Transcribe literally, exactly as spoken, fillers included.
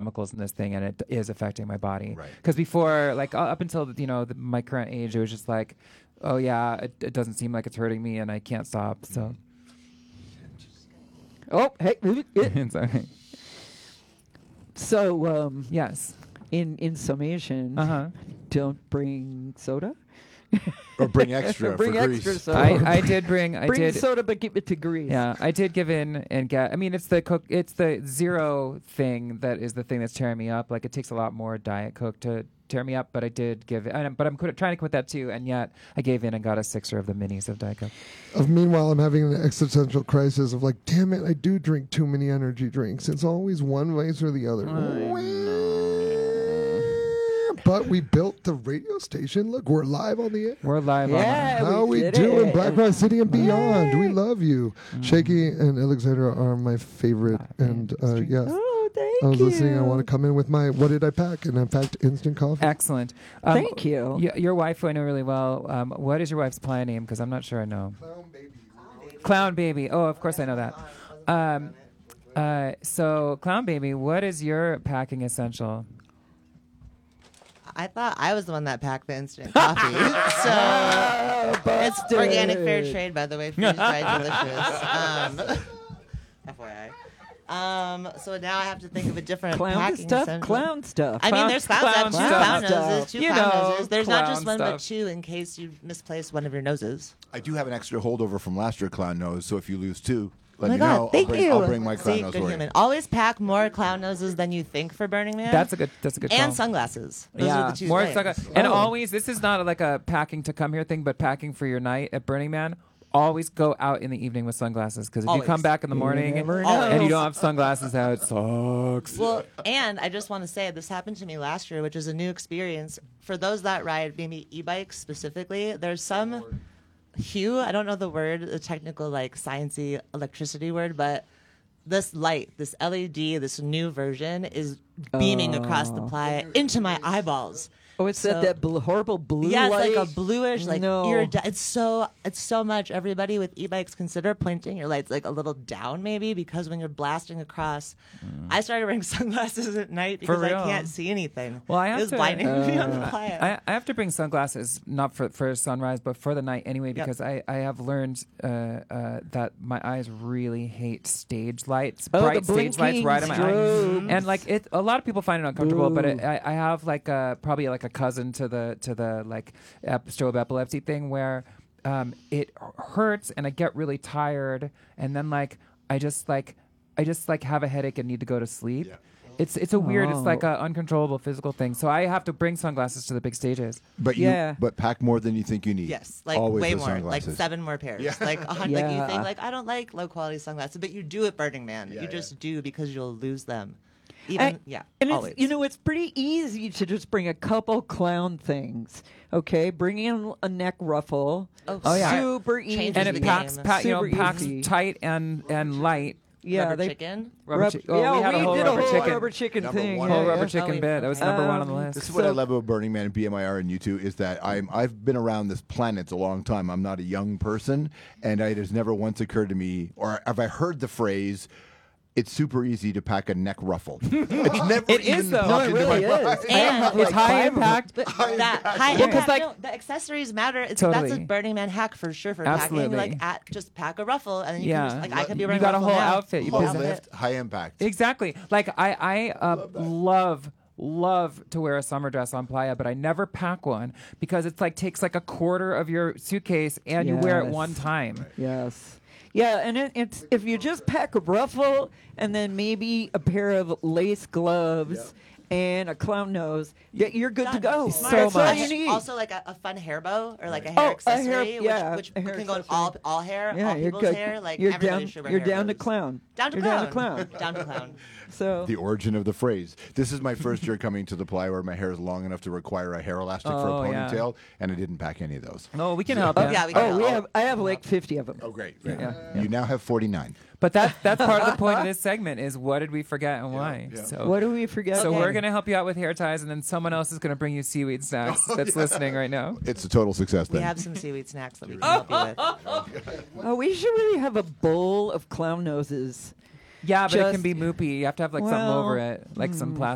chemicals in this thing, and it is affecting my body. Right. Because before, like uh, up until you know the, my current age, it was just like, oh yeah, it, it doesn't seem like it's hurting me, and I can't stop. So. Oh, hey. It's all right. So, um, Yes. in in summation, Uh-huh. don't bring soda. Or bring extra Bring for extra grease. soda. I, I did bring. I bring did. soda, but give it to Greece. Yeah, I did give in and get. I mean, it's the Coke. It's the zero thing that is the thing that's tearing me up. Like it takes a lot more Diet Coke to tear me up, but I did give. It, and, but I'm quit, trying to quit that too, and yet I gave in and got a sixer of the minis of Diet Coke. Of meanwhile, I'm having an existential crisis of like, damn it, I do drink too many energy drinks. It's always one vice or the other. But we built the radio station. Look, we're live on the air. We're live Yeah, on. How we we, did do in it. Black Rock City and beyond. We love you. Shaky and Alexandra are my favorite. And uh, yeah, Oh, thank I was you. listening. I want to come in with my, what did I pack? And I packed instant coffee. Excellent. Um, Thank you. y- your wife, I know really well. Um, what is your wife's play name? Because I'm not sure I know. Clown Baby. Oh, of course I know that. Um, uh, so, Clown Baby, what is your packing essential? I thought I was the one that packed the instant coffee. so it's organic fair trade, by the way. Freeze dried delicious. Um, F Y I. Um, so now I have to think of a different Clown packing stuff. essential. Clown stuff. I mean, Clown- there's clowns clown that have two stuff. clown noses, two You clown know, noses. There's not just clown one, but stuff. two in case you misplaced one of your noses. I do have an extra holdover from last year clown nose, so if you lose two, let Oh my me God, know. thank I'll bring, you. I'll bring my clown See, nose good for you. human. Always pack more clown noses than you think for Burning Man. That's a good. That's a good. and call. sunglasses. Those yeah, are the two more things. sunglasses. And Oh. always, this is not like a packing to come here thing, but packing for your night at Burning Man. Always go out in the evening with sunglasses, because if you Always. come back in the You morning never and know. you don't have sunglasses out, it sucks. Well, and I just want to say this happened to me last year, which is a new experience. For those that ride maybe e-bikes specifically, there's some hue, I don't know the word, the technical like sciencey electricity word, but this light, this L E D, this new version is beaming across the playa into my eyeballs. Oh, it's So- that, that bl- horrible blue Yeah, it's light. like a bluish, like No. ear. It's so it's so much. Everybody with e-bikes, consider pointing your lights like a little down, maybe, because when you're blasting across, I started wearing sunglasses at night because I real? can't see anything. Well, I have it was to- blinding me on the playa. I, I have to bring sunglasses, not for for sunrise, but for the night anyway, Yep. because I, I have learned uh, uh, that my eyes really hate stage lights, Oh, bright the stage lights blinking right in my strobes. eyes, and like it. A lot of people find it uncomfortable, but it, Boo. I, I have like a, probably like a cousin to the to the like ep- strobe epilepsy thing where um, it hurts and I get really tired, and then like I just like I just like have a headache and need to go to sleep. Yeah. It's it's a weird. It's Oh. like an uncontrollable physical thing. So I have to bring sunglasses to the big stages. But you, Yeah. but pack more than you think you need. Yes, like Always way with more, like sunglasses. seven more pairs. Yeah. Like, a hun- like you Yeah. think, like I don't like low quality sunglasses, but you do at Burning Man. Yeah, you yeah. just do because you'll lose them. Even And- yeah, And always. it's, you know, it's pretty easy to just bring a couple clown things. Okay, bring in a neck ruffle. Oh, Oh, yeah. Super easy. Changes And it the packs, game. pa- you know, Super packs easy. tight and and light. Yeah, rubber they chicken. Rubber rub- chi- oh, yeah, we had a whole did rubber a whole chicken. rubber chicken Number thing. one. yeah, Whole yeah. rubber Oh, chicken wait. bit. That was number one on the Um, list. This is what I So- love about Burning Man and B M I R and you two is that I'm I've been around this planet a long time. I'm not a young person, and it has never once occurred to me, or have I heard the phrase, "It's super easy to pack a neck ruffle." It's never It even is, though. popped No, it into really my is. mind. And It's high impact. But that high Well, 'cause, impact, like- no, the accessories matter. It's, Totally. That's a Burning Man hack for sure for Absolutely. packing. Like, at, just pack a ruffle, and then you Yeah. can just, like, I could be You wearing got a ruffle whole now. outfit. You Low put- lift, high impact. Exactly. Like I, I uh, love, love to wear a summer dress on playa, but I never pack one because it's like takes like a quarter of your suitcase and you wear it Yes. one time. Yes. Yeah, and it, it's if you just pack a ruffle and then maybe a pair of lace gloves and a clown nose, yeah, you're good to Done. go. So That's all much. you need. Also, like a, a fun hair bow or like a Oh, hair a accessory, hair- yeah, which, a which hair can go in accessory. all all hair, yeah, all you're people's good. hair. Like you're everybody down. should wear You're hair down to bows. clown. Down to you're clown. down to clown. Down to clown. So The origin of the phrase. This is my first year coming to the playa where my hair is long enough to require a hair elastic for a Oh, yeah. ponytail, and I didn't pack any of those. No, we can help. Oh, you. yeah, we can oh, we help. have. I have like fifty of them. Oh, great. great. Yeah. You now have forty-nine. But that that's part of the point of this segment is what did we forget and why. yeah. So What do we forget? so Okay. we're gonna help you out with hair ties, and then someone else is gonna bring you seaweed snacks. That's listening right now. It's a total success We then. have some seaweed snacks that we can help you with. Oh, we should really have a bowl of clown noses. Yeah, but it Just- can be moopy. You have to have like something Well, over it, like some plastic.